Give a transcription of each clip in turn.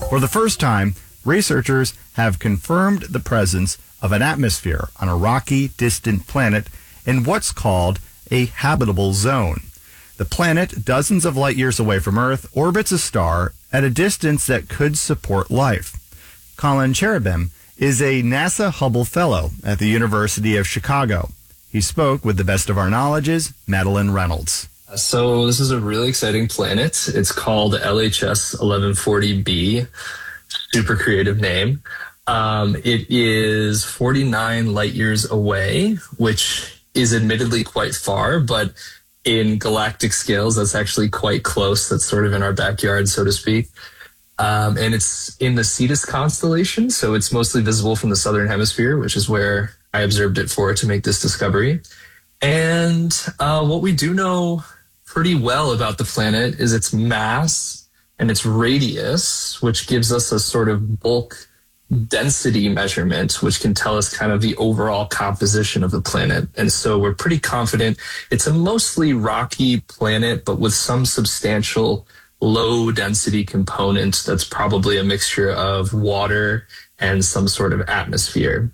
For the first time, researchers have confirmed the presence of an atmosphere on a rocky, distant planet in what's called a habitable zone. The planet, dozens of light years away from Earth, orbits a star at a distance that could support life. Colin Cherubim is a NASA Hubble Fellow at the University of Chicago. He spoke with the best of our knowledge's Madeline Reynolds. So this is a really exciting planet. It's called LHS 1140b, super creative name. It is 49 light years away, which is admittedly quite far, but in galactic scales, that's actually quite close. That's sort of in our backyard, so to speak. And it's in the Cetus constellation, so it's mostly visible from the southern hemisphere, which is where I observed it for to make this discovery. And what we do know pretty well about the planet is its mass and its radius, which gives us a sort of bulk density measurement, which can tell us kind of the overall composition of the planet. And so we're pretty confident it's a mostly rocky planet, but with some substantial low density component that's probably a mixture of water and some sort of atmosphere.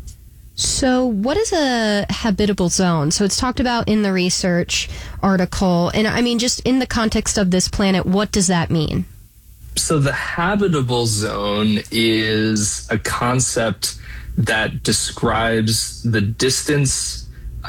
So what is a habitable zone? So it's talked about in the research article. And I mean, just in the context of this planet, what does that mean? So the habitable zone is a concept that describes the distance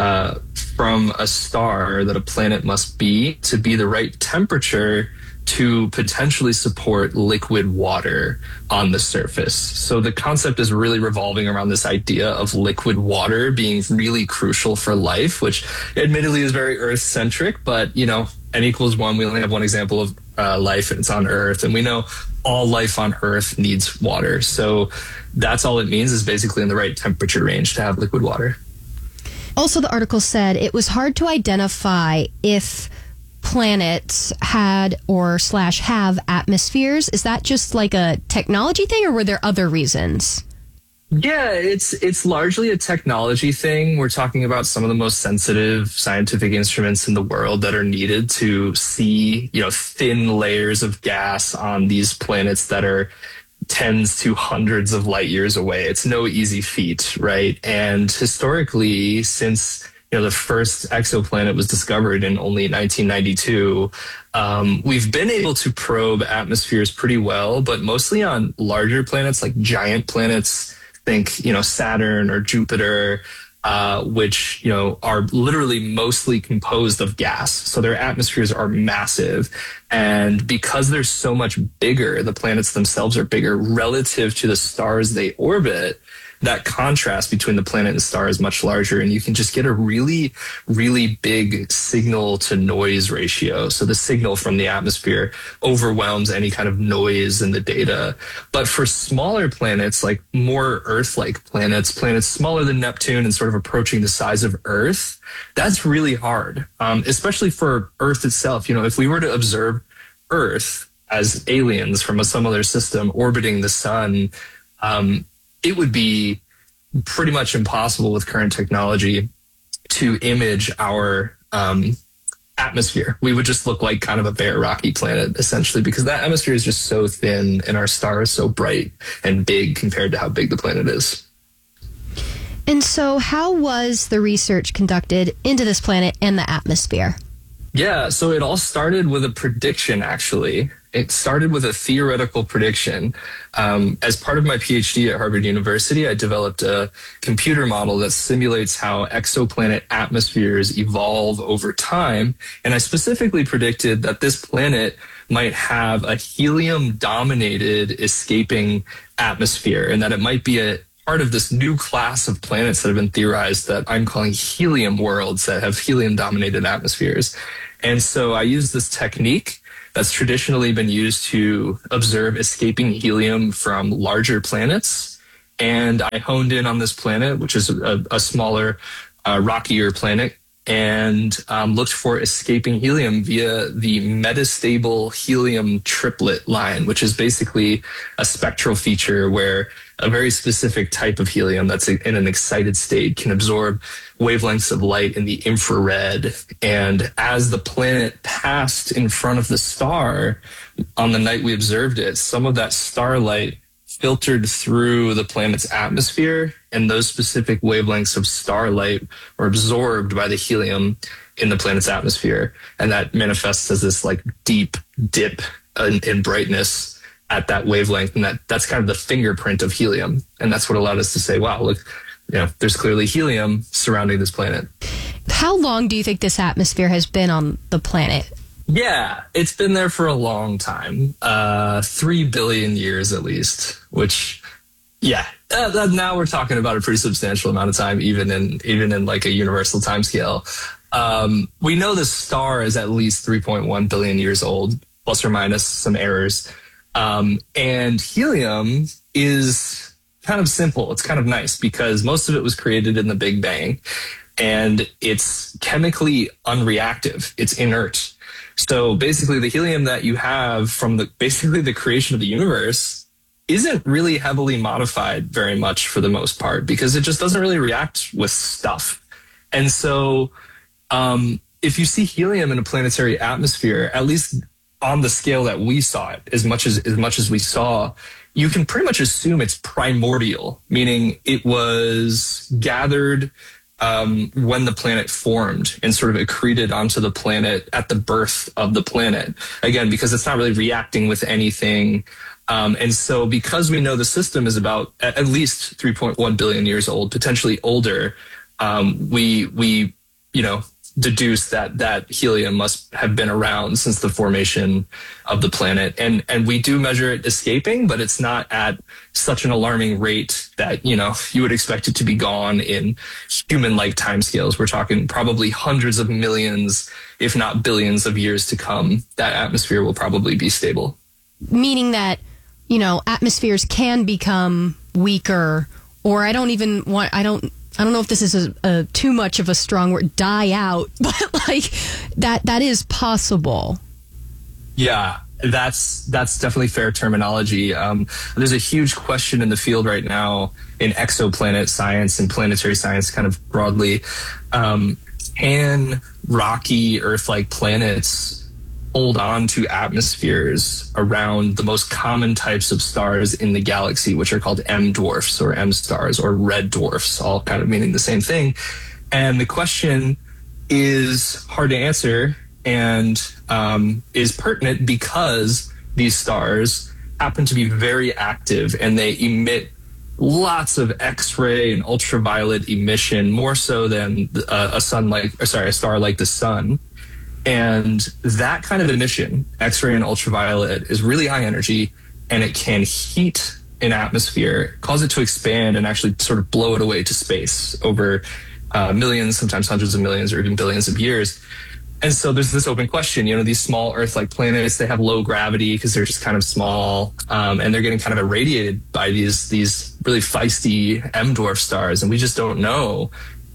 from a star that a planet must be to be the right temperature to potentially support liquid water on the surface. So the concept is really revolving around this idea of liquid water being really crucial for life, which admittedly is very Earth-centric, but, you know, N=1, we only have one example of life, and it's on Earth. And we know all life on Earth needs water. So that's all it means, is basically in the right temperature range to have liquid water. Also, the article said it was hard to identify if planets had or / have atmospheres. Is that just like a technology thing, or were there other reasons? Yeah, it's largely a technology thing. We're talking about some of the most sensitive scientific instruments in the world that are needed to see, you know, thin layers of gas on these planets that are tens to hundreds of light years away. It's no easy feat, right? And historically, since the first exoplanet was discovered in only 1992. We've been able to probe atmospheres pretty well, but mostly on larger planets, like giant planets. Think, Saturn or Jupiter, which, are literally mostly composed of gas. So their atmospheres are massive. And because they're so much bigger, the planets themselves are bigger relative to the stars they orbit. That contrast between the planet and star is much larger, and you can just get a really, really big signal to noise ratio. So the signal from the atmosphere overwhelms any kind of noise in the data. But for smaller planets, like more Earth-like planets smaller than Neptune and sort of approaching the size of Earth, that's really hard, especially for Earth itself. If we were to observe Earth as aliens from some other system orbiting the sun, it would be pretty much impossible with current technology to image our atmosphere. We would just look like kind of a bare rocky planet, essentially, because that atmosphere is just so thin and our star is so bright and big compared to how big the planet is. And so how was the research conducted into this planet and the atmosphere? Yeah, so it all started with a prediction, actually. It started with a theoretical prediction. As part of my PhD at Harvard University, I developed a computer model that simulates how exoplanet atmospheres evolve over time. And I specifically predicted that this planet might have a helium-dominated escaping atmosphere, and that it might be a part of this new class of planets that have been theorized that I'm calling helium worlds that have helium-dominated atmospheres. And so I used this technique that's traditionally been used to observe escaping helium from larger planets. And I honed in on this planet, which is a smaller, rockier planet, and looked for escaping helium via the metastable helium triplet line, which is basically a spectral feature where a very specific type of helium that's in an excited state can absorb wavelengths of light in the infrared. And as the planet passed in front of the star, on the night we observed it, some of that starlight filtered through the planet's atmosphere, and those specific wavelengths of starlight were absorbed by the helium in the planet's atmosphere. And that manifests as this like deep dip in brightness at that wavelength. And that's kind of the fingerprint of helium. And that's what allowed us to say, wow, look, there's clearly helium surrounding this planet. How long do you think this atmosphere has been on the planet? Yeah, it's been there for a long time, 3 billion years at least, which, now we're talking about a pretty substantial amount of time, even in like a universal timescale. We know the star is at least 3.1 billion years old, plus or minus some errors. And helium is kind of simple. It's kind of nice because most of it was created in the Big Bang, and it's chemically unreactive. It's inert. So basically the helium that you have from the creation of the universe isn't really heavily modified very much for the most part, because it just doesn't really react with stuff. And so if you see helium in a planetary atmosphere, at least on the scale that we saw it, as much as we saw, you can pretty much assume it's primordial, meaning it was gathered when the planet formed and sort of accreted onto the planet at the birth of the planet. Again, because it's not really reacting with anything. And so because we know the system is about at least 3.1 billion years old, potentially older, we deduce that helium must have been around since the formation of the planet. And we do measure it escaping, but it's not at such an alarming rate that, you would expect it to be gone in human-like timescales. We're talking probably hundreds of millions, if not billions of years to come. That atmosphere will probably be stable. Meaning that, atmospheres can become weaker, or I don't know if this is a too much of a strong word, die out, but like that is possible. Yeah, that's definitely fair terminology. There's a huge question in the field right now in exoplanet science and planetary science kind of broadly. Can rocky Earth-like planets hold on to atmospheres around the most common types of stars in the galaxy, which are called M dwarfs or M stars or red dwarfs, all kind of meaning the same thing? And the question is hard to answer and is pertinent because these stars happen to be very active and they emit lots of X-ray and ultraviolet emission, more so than a star like the sun. And that kind of emission, X-ray and ultraviolet, is really high energy, and it can heat an atmosphere, cause it to expand, and actually sort of blow it away to space over millions, sometimes hundreds of millions, or even billions of years. And so there's this open question, these small Earth-like planets, they have low gravity because they're just kind of small, and they're getting kind of irradiated by these really feisty M dwarf stars, and we just don't know,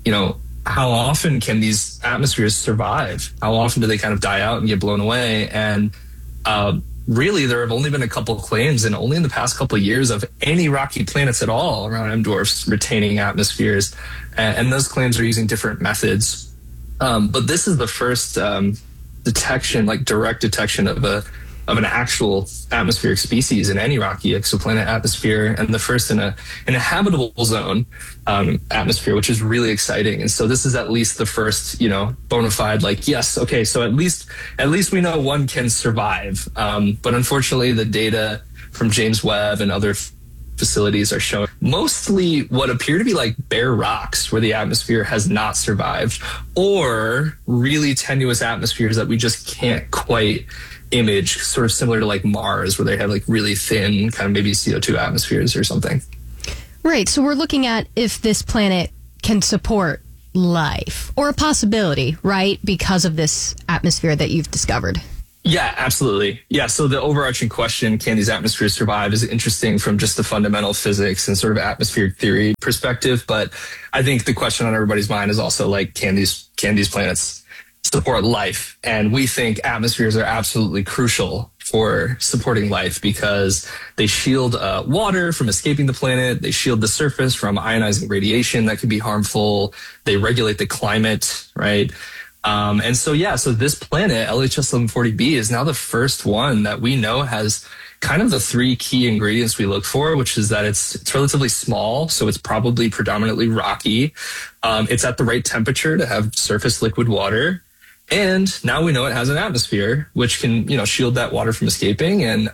how often can these atmospheres survive? How often do they kind of die out and get blown away? And really, there have only been a couple claims, and only in the past couple of years, of any rocky planets at all around M dwarfs retaining atmospheres. And those claims are using different methods. But this is the first detection, like direct detection of an actual atmospheric species in any rocky exoplanet atmosphere, and the first in a habitable zone atmosphere, which is really exciting. And so this is at least the first, bona fide, like, yes, okay, so at least we know one can survive. But unfortunately, the data from James Webb and other facilities are showing mostly what appear to be like bare rocks where the atmosphere has not survived, or really tenuous atmospheres that we just can't quite image, sort of similar to like Mars, where they have like really thin kind of maybe CO2 atmospheres or something. Right. So we're looking at if this planet can support life, or a possibility, right? Because of this atmosphere that you've discovered. Yeah, absolutely. Yeah. So the overarching question, can these atmospheres survive, is interesting from just the fundamental physics and sort of atmospheric theory perspective. But I think the question on everybody's mind is also like, can these planets support life? And we think atmospheres are absolutely crucial for supporting life because they shield water from escaping the planet. They shield the surface from ionizing radiation that can be harmful. They regulate the climate, right? And so, yeah, so this planet, LHS 1140b, is now the first one that we know has kind of the three key ingredients we look for, which is that it's relatively small, so it's probably predominantly rocky. It's at the right temperature to have surface liquid water. And now we know it has an atmosphere, which can, shield that water from escaping and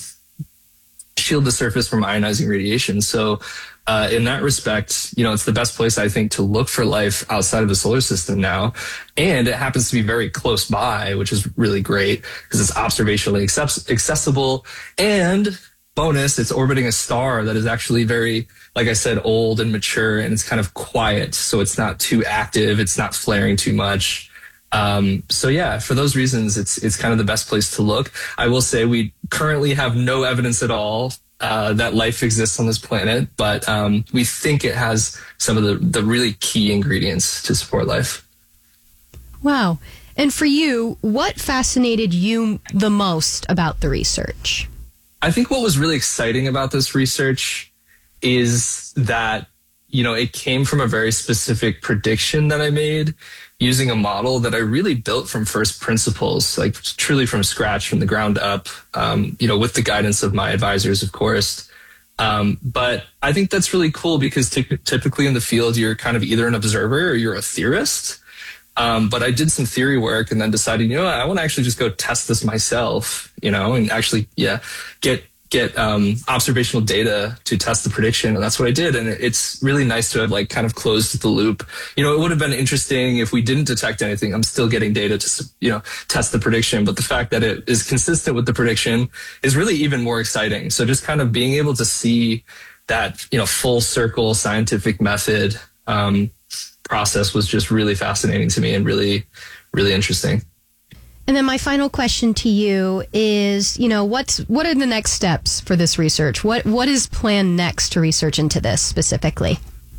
shield the surface from ionizing radiation. So in that respect, it's the best place, I think, to look for life outside of the solar system now. And it happens to be very close by, which is really great because it's observationally accessible. And bonus, it's orbiting a star that is actually very, like I said, old and mature, and it's kind of quiet. So it's not too active. It's not flaring too much. So yeah, for those reasons, it's kind of the best place to look. I will say we currently have no evidence at all that life exists on this planet, but we think it has some of the really key ingredients to support life. Wow. And for you, what fascinated you the most about the research? I think what was really exciting about this research is that, it came from a very specific prediction that I made using a model that I really built from first principles, like truly from scratch, from the ground up, with the guidance of my advisors, of course. But I think that's really cool because typically in the field, you're kind of either an observer or you're a theorist. But I did some theory work and then decided, I want to actually just go test this myself, and actually, get observational data to test the prediction. And that's what I did. And it's really nice to have kind of closed the loop. It would have been interesting if we didn't detect anything. I'm still getting data to, test the prediction. But the fact that it is consistent with the prediction is really even more exciting. So just kind of being able to see that, full circle scientific method process was just really fascinating to me and really, really interesting. And then my final question to you is, what are the next steps for this research? What is planned next to research into this specifically?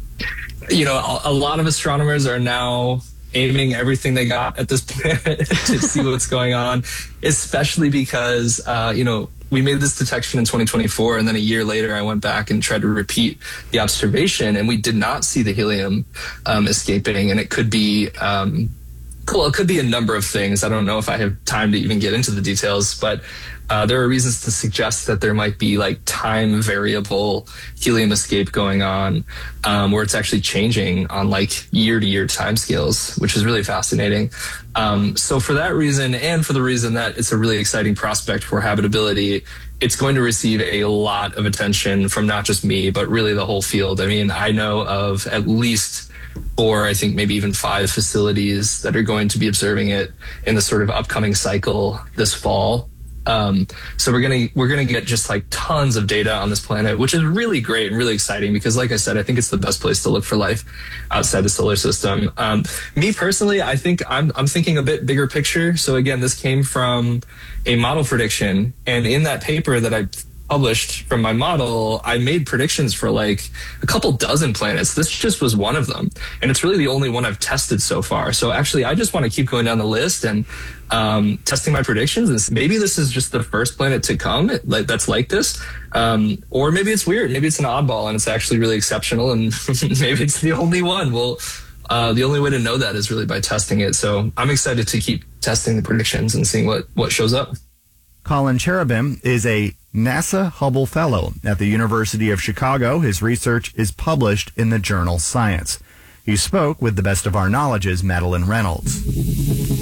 A lot of astronomers are now aiming everything they got at this planet to see what's going on, especially because, we made this detection in 2024, and then a year later I went back and tried to repeat the observation, and we did not see the helium escaping, and it could be it could be a number of things. I don't know if I have time to even get into the details, but there are reasons to suggest that there might be time variable helium escape going on, where it's actually changing on year to year timescales, which is really fascinating. So for that reason, and for the reason that it's a really exciting prospect for habitability, it's going to receive a lot of attention from not just me, but really the whole field. I mean, I know of at least 4, I think maybe even 5 facilities that are going to be observing it in the sort of upcoming cycle this fall. So we're gonna get just tons of data on this planet, which is really great and really exciting because, like I said, I think it's the best place to look for life outside the solar system. Me personally, I think I'm thinking a bit bigger picture. So again, this came from a model prediction, and in that paper that I published from my model, I made predictions for a couple dozen planets. This just was one of them. And it's really the only one I've tested so far. So actually, I just want to keep going down the list and testing my predictions. And maybe this is just the first planet to come that's like this. Or maybe it's weird. Maybe it's an oddball and it's actually really exceptional. And maybe it's the only one. Well, the only way to know that is really by testing it. So I'm excited to keep testing the predictions and seeing what shows up. Colin Cherubim is a NASA Hubble Fellow at the University of Chicago. His research is published in the journal Science. He spoke with the best of our knowledge's Madeline Reynolds.